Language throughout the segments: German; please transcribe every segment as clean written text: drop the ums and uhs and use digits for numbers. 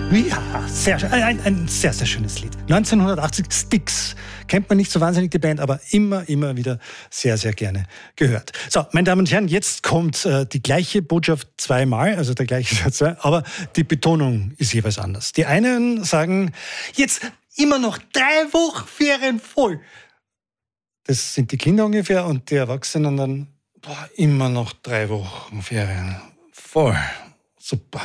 Ja, ein sehr, sehr schönes Lied. 1980, Styx. Kennt man nicht so wahnsinnig die Band, aber immer wieder sehr, sehr gerne gehört. So, meine Damen und Herren, jetzt kommt die gleiche Botschaft zweimal, also der gleiche Satz, aber die Betonung ist jeweils anders. Die einen sagen, jetzt immer noch 3 Wochen Ferien voll. Das sind die Kinder ungefähr und die Erwachsenen dann, immer noch 3 Wochen Ferien voll. Super.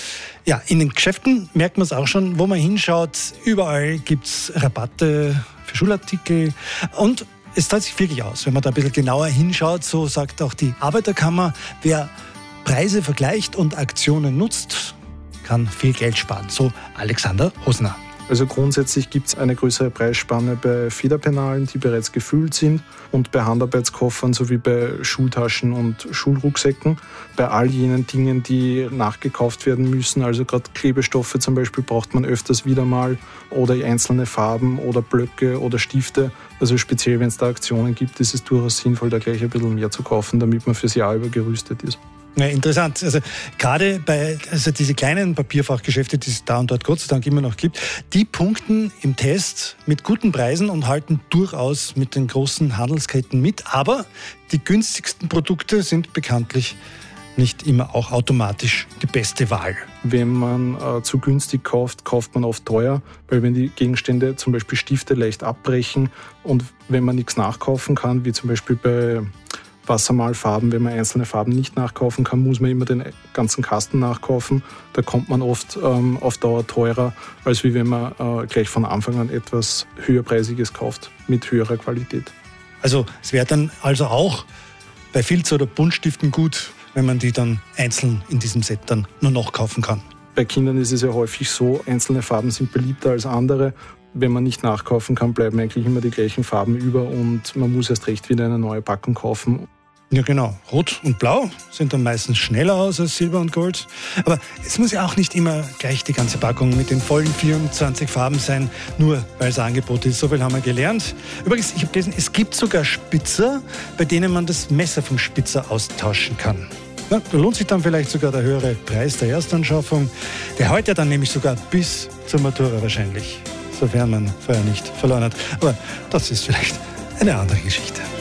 Ja, in den Geschäften merkt man es auch schon, wo man hinschaut. Überall gibt es Rabatte für Schulartikel. Und es zahlt sich wirklich aus, wenn man da ein bisschen genauer hinschaut. So sagt auch die Arbeiterkammer, wer Preise vergleicht und Aktionen nutzt, kann viel Geld sparen. So Alexander Hosner. Also grundsätzlich gibt es eine größere Preisspanne bei Federpenalen, die bereits gefüllt sind, und bei Handarbeitskoffern sowie bei Schultaschen und Schulrucksäcken. Bei all jenen Dingen, die nachgekauft werden müssen, also gerade Klebestoffe zum Beispiel, braucht man öfters wieder mal, oder einzelne Farben oder Blöcke oder Stifte. Also speziell, wenn es da Aktionen gibt, ist es durchaus sinnvoll, da gleich ein bisschen mehr zu kaufen, damit man fürs Jahr über gerüstet ist. Ja, interessant. Also gerade bei diese kleinen Papierfachgeschäfte, die es da und dort Gott sei Dank immer noch gibt, die punkten im Test mit guten Preisen und halten durchaus mit den großen Handelsketten mit. Aber die günstigsten Produkte sind bekanntlich nicht immer auch automatisch die beste Wahl. Wenn man zu günstig kauft, kauft man oft teuer, weil wenn die Gegenstände, zum Beispiel Stifte, leicht abbrechen und wenn man nichts nachkaufen kann, wie zum Beispiel bei Wassermalfarben, wenn man einzelne Farben nicht nachkaufen kann, muss man immer den ganzen Kasten nachkaufen. Da kommt man oft auf Dauer teurer, als wie wenn man gleich von Anfang an etwas höherpreisiges kauft, mit höherer Qualität. Also es wäre dann also auch bei Filz- oder Buntstiften gut, wenn man die dann einzeln in diesem Set dann nur noch kaufen kann. Bei Kindern ist es ja häufig so, einzelne Farben sind beliebter als andere. Wenn man nicht nachkaufen kann, bleiben eigentlich immer die gleichen Farben über und man muss erst recht wieder eine neue Packung kaufen. Ja genau, Rot und Blau sind dann meistens schneller aus als Silber und Gold. Aber es muss ja auch nicht immer gleich die ganze Packung mit den vollen 24 Farben sein, nur weil es Angebot ist. So viel haben wir gelernt. Übrigens, ich habe gelesen, es gibt sogar Spitzer, bei denen man das Messer vom Spitzer austauschen kann. Na, da lohnt sich dann vielleicht sogar der höhere Preis der Erstanschaffung. Der hält ja dann nämlich sogar bis zur Matura wahrscheinlich, sofern man vorher nicht verloren hat. Aber das ist vielleicht eine andere Geschichte.